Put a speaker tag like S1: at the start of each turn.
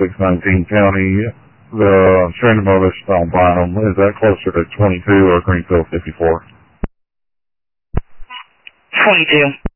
S1: 619 County, the stranded motorist on Bynum, is that closer to 22 or Greenfield 54?
S2: 22.